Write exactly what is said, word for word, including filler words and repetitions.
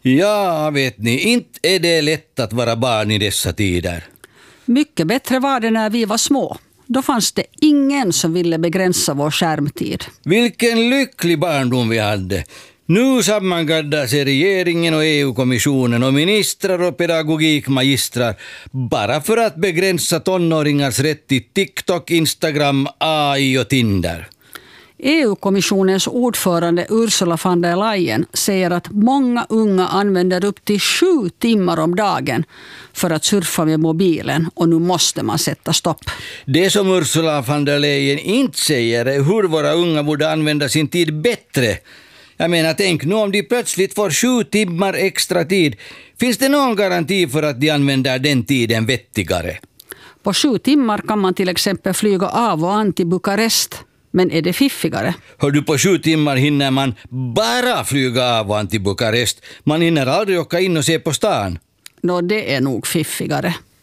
Ja, vet ni, inte är det lätt att vara barn i dessa tider. Mycket bättre var det när vi var små. Då fanns det ingen som ville begränsa vår skärmtid. Vilken lycklig barndom vi hade. Nu sammangaddas regeringen och E U-kommissionen och ministrar och pedagogikmagistrar bara för att begränsa tonåringars rätt till TikTok, Instagram, A I och Tinder. E U-kommissionens ordförande Ursula von der Leyen säger att många unga använder upp till sju timmar om dagen för att surfa med mobilen, och nu måste man sätta stopp. Det som Ursula von der Leyen inte säger är hur våra unga borde använda sin tid bättre. Jag menar, tänk nu om de plötsligt får sju timmar extra tid. Finns det någon garanti för att de använder den tiden vettigare? På sju timmar kan man till exempel flyga av och an till Bukarest. Men är det fiffigare? Hör du, på sju timmar hinner man bara flyga av och an till Bukarest. Man hinner aldrig åka in och se på stan. Nå, det är nog fiffigare.